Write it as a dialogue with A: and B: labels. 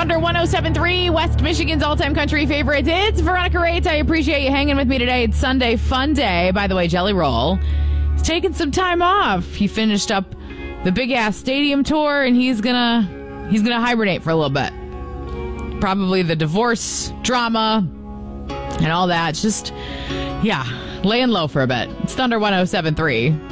A: Thunder 107.3, West Michigan's all-time country favorite. It's Veronica Raitt. I appreciate you hanging with me today. It's Sunday Fun Day. By the way, Jelly Roll is taking some time off. He finished up the big-ass stadium tour, and he's gonna hibernate for a little bit. Probably the divorce drama and all that. Just, laying low for a bit. It's Thunder 107.3.